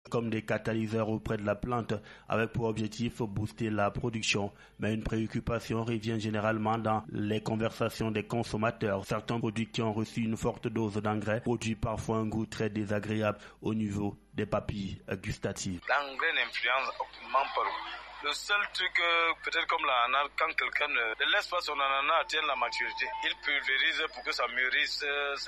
comme des catalyseurs auprès de la plante, avec pour objectif booster la production. Mais une préoccupation revient généralement dans les conversations des consommateurs. Certains produits qui ont reçu une forte dose d'engrais produisent parfois un goût très désagréable au niveau des papilles gustatives. L'engrais n'influence aucunement pas. Le seul truc, peut-être comme l'ananas, quand quelqu'un ne laisse pas son ananas atteindre la maturité, il pulvérise pour que ça mûrisse,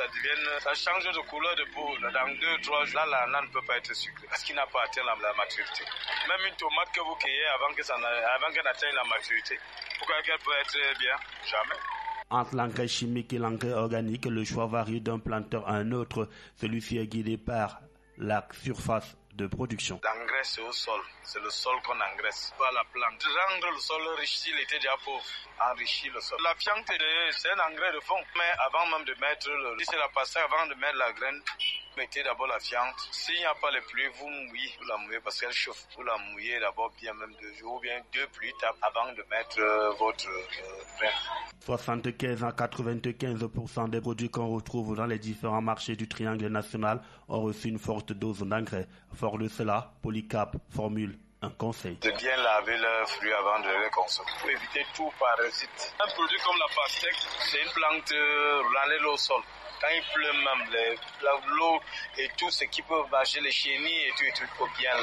ça change de couleur de peau. Dans 2-3 jours, là, l'ananas ne peut pas être sucré parce qu'il n'a pas atteint la maturité. Même une tomate que vous cueillez avant qu'elle atteigne la maturité, pourquoi qu'elle peut être bien? Jamais. Entre l'engrais chimique et l'engrais organique, le choix varie d'un planteur à un autre. Celui-ci est guidé par la surface de production. L'engrais, c'est au sol. C'est le sol qu'on engraisse, pas la plante. Rendre le sol riche, s'il était déjà pauvre, enrichir le sol. La fiente, c'est un engrais de fond. Mais avant même de mettre si c'est la pastèque, avant de mettre la graine, mettez d'abord la fiente. S'il n'y a pas les pluies, vous la mouillez parce qu'elle chauffe. Vous la mouillez d'abord bien même 2 jours ou bien 2 pluies avant de mettre votre graine. 75 à 95% des produits qu'on retrouve dans les différents marchés du triangle national ont reçu une forte dose d'engrais. Fort de cela, Polycap formule un conseil. De bien laver leurs fruits avant de les consommer pour éviter tout parasite. Un produit comme la pastèque, c'est une plante râlée au sol. Quand il pleut même, l'eau et tout ce qui peut vacher les chenilles et tout, il faut bien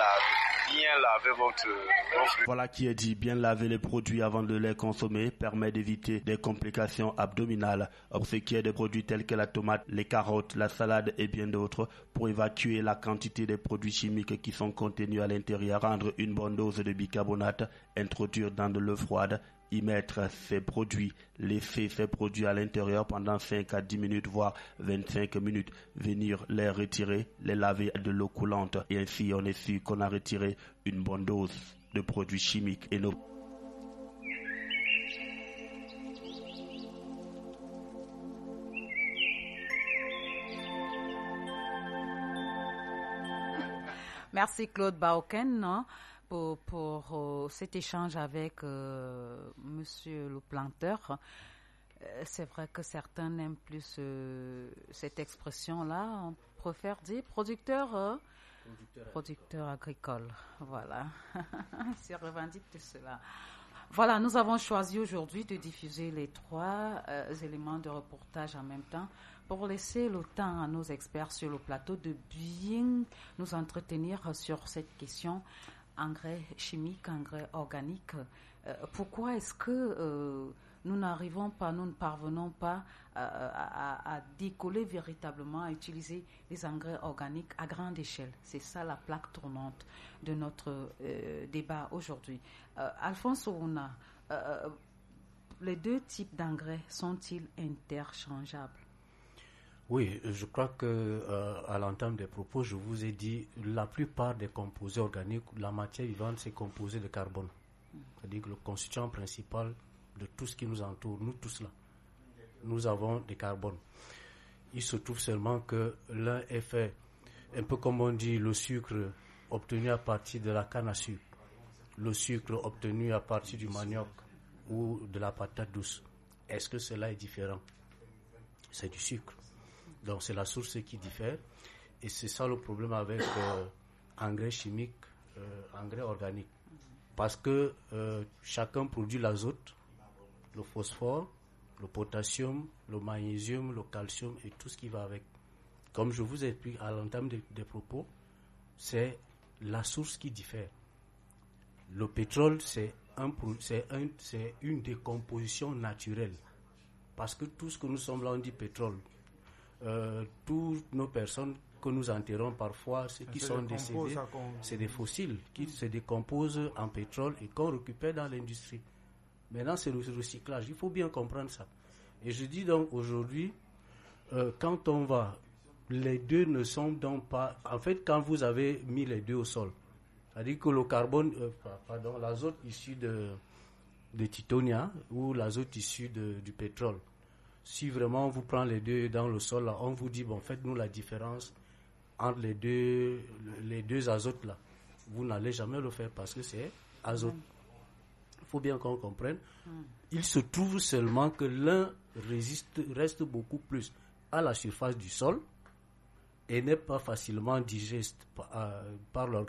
laver vos fruits. Voilà qui est dit, bien laver les produits avant de les consommer permet d'éviter des complications abdominales. Or, ce qui est des produits tels que la tomate, les carottes, la salade et bien d'autres, pour évacuer la quantité des produits chimiques qui sont contenus à l'intérieur, rendre une bonne dose de bicarbonate, introduire dans de l'eau froide, y mettre ces produits, laisser ces produits à l'intérieur pendant 5 à 10 minutes, voire 25 minutes, venir les retirer, les laver de l'eau coulante et ainsi on est sûr qu'on a retiré une bonne dose de produits chimiques et nos... Merci Claude Baoken pour cet échange avec Monsieur le planteur. C'est vrai que certains n'aiment plus cette expression-là. On préfère dire producteur agricole. Voilà. C'est revendique de cela. Voilà, nous avons choisi aujourd'hui de diffuser les 3 éléments de reportage en même temps pour laisser le temps à nos experts sur le plateau de bien nous entretenir sur cette question engrais chimique, engrais organique. Pourquoi est-ce que nous ne parvenons pas à décoller véritablement, à utiliser les engrais organiques à grande échelle? C'est ça la plaque tournante de notre débat aujourd'hui. Alphonse Ouna, les 2 types d'engrais sont-ils interchangeables? Oui, je crois que à l'entame des propos, je vous ai dit la plupart des composés organiques, la matière vivante, c'est composé de carbone. C'est-à-dire que le constituant principal de tout ce qui nous entoure, nous tous là, nous avons du carbone. Il se trouve seulement que l'un est fait, un peu comme on dit, le sucre obtenu à partir de la canne à sucre, le sucre obtenu à partir du manioc ou de la patate douce. Est-ce que cela est différent? C'est du sucre. Donc c'est la source qui diffère et c'est ça le problème avec engrais chimique, engrais organique. Parce que chacun produit l'azote, le phosphore, le potassium, le magnésium, le calcium et tout ce qui va avec. Comme je vous ai expliqué à l'entame des propos, c'est la source qui diffère. Le pétrole, c'est une décomposition naturelle. Parce que tout ce que nous sommes là, on dit pétrole. Toutes nos personnes que nous enterrons parfois, ceux qui sont décédés, c'est des fossiles qui se décomposent en pétrole et qu'on récupère dans l'industrie. Maintenant, c'est le recyclage. Il faut bien comprendre ça. Et je dis donc aujourd'hui, quand on va, les deux ne sont donc pas... En fait, quand vous avez mis les deux au sol, c'est-à-dire que le carbone, l'azote issu de titonia ou l'azote issu du pétrole, si vraiment on vous prend les deux dans le sol, là, on vous dit, bon, faites-nous la différence entre les deux azotes là. Vous n'allez jamais le faire parce que c'est azote. Il faut bien qu'on comprenne. Il se trouve seulement que l'un reste beaucoup plus à la surface du sol et n'est pas facilement digeste par l'organisme.